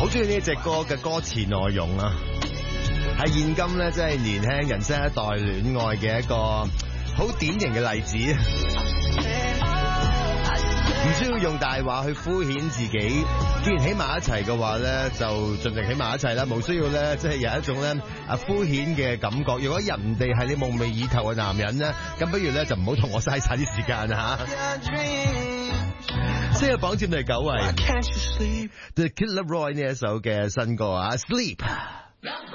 好中意呢隻歌嘅歌詞內容啊，係現今咧即係年輕人新一代戀愛嘅一個好典型嘅例子。唔需要用大話去敷衍自己，既然喺埋一齊嘅話咧，就盡力喺埋一齊啦，冇需要咧即係有一種咧敷衍嘅感覺。如果人哋係你夢寐以求嘅男人咧，咁不如咧就唔好同我嘥晒啲時間吓。先係榜佔第9位 ，The Killer Roy 呢一首嘅新歌啊，Sleep。